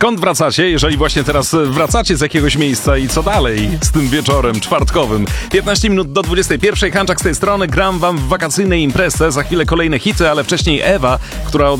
Skąd wracacie, jeżeli właśnie teraz wracacie z jakiegoś miejsca i co dalej z tym wieczorem czwartkowym? 15 minut do 21. Hanczak z tej strony. Gram wam w wakacyjnej imprezie. Za chwilę kolejne hity, ale wcześniej Ewa, która od